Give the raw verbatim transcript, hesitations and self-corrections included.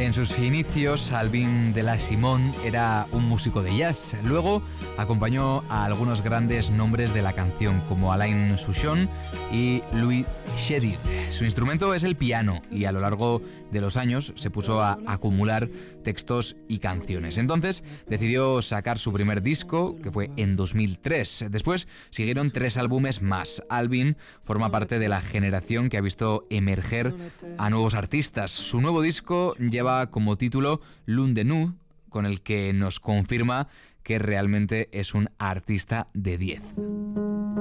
En sus inicios, Alvin de la Simón era un músico de jazz. Luego acompañó a algunos grandes nombres de la canción, como Alain Souchon y Louis Chédid. Su instrumento es el piano y a lo largo de los años se puso a acumular textos y canciones. Entonces decidió sacar su primer disco, que fue en dos mil tres. Después siguieron tres álbumes más. Alvin forma parte de la generación que ha visto emerger a nuevos artistas. Su nuevo disco lleva como título Lune de Nu, con el que nos confirma que realmente es un artista de diez.